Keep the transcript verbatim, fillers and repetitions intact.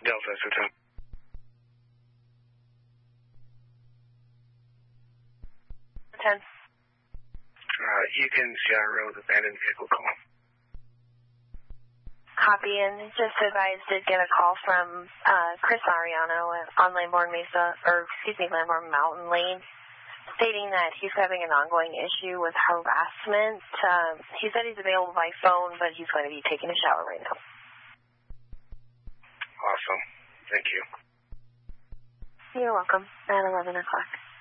Delta Hotel. ten. Uh, Yukon Sierra Road, abandoned vehicle call. Copy, and just advised did get a call from uh, Chris Ariano on Lamborn Mesa, or excuse me, Lamborn Mountain Lane, stating that he's having an ongoing issue with harassment. Um, he said he's available by phone, but he's going to be taking a shower right now. Awesome. Thank you. You're welcome. At eleven o'clock.